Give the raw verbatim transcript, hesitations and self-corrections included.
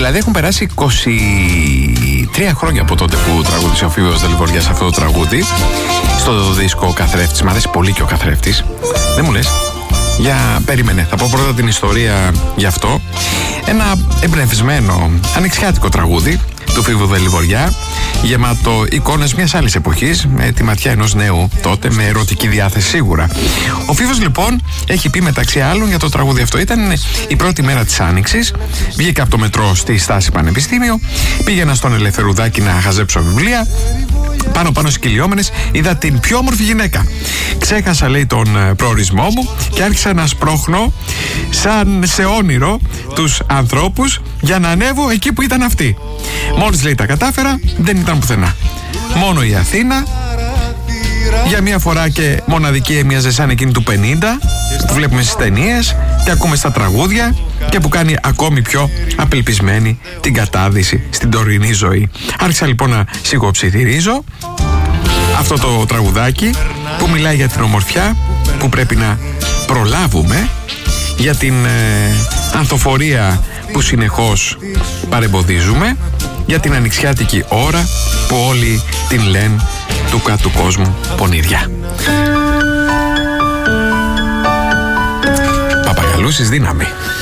Δηλαδή έχουν περάσει είκοσι τρία χρόνια από τότε που τραγούδισε ο Φίβος Δελβοριάς αυτό το τραγούδι στο δίσκο Καθρέφτης. Μ' αρέσει πολύ και ο Καθρέφτης. Δεν μου λες? Για περίμενε, θα πω πρώτα την ιστορία γι' αυτό. Ένα εμπνευσμένο ανοιξιάτικο τραγούδι του Φίβου Δελβοριά, γεμάτο εικόνες μιας άλλης εποχής, με τη ματιά ενός νέου τότε, με ερωτική διάθεση σίγουρα. Ο Φίβος λοιπόν έχει πει μεταξύ άλλων για το τραγούδι αυτό. Ήταν η πρώτη μέρα της Άνοιξης, βγήκα από το μετρό στη στάση Πανεπιστήμιο, πήγαινα στον Ελευθερουδάκη να χαζέψω βιβλία. Πάνω πάνω στις κυλιόμενες είδα την πιο όμορφη γυναίκα. Ξέχασα, λέει, τον προορισμό μου και άρχισα να σπρώχνω σαν σε όνειρο τους ανθρώπους για να ανέβω εκεί που ήταν αυτή. Μόλις, λέει, τα κατάφερα, δεν ήταν πουθενά. Μόνο η Αθήνα, για μία φορά και μοναδική, έμοιαζε σαν εκείνη του πενήντα που βλέπουμε στις ταινίες και ακούμε στα τραγούδια και που κάνει ακόμη πιο απελπισμένη την κατάδυση στην τωρινή ζωή. Άρχισα λοιπόν να σιγοψιθυρίζω αυτό το τραγουδάκι που μιλάει για την ομορφιά που πρέπει να προλάβουμε, για την ε, ανθοφορία που συνεχώς παρεμποδίζουμε, για την ανοιξιάτικη ώρα που όλοι την λένε του κάτω κόσμου πονηριά. Παπαγαλούσης δύναμη.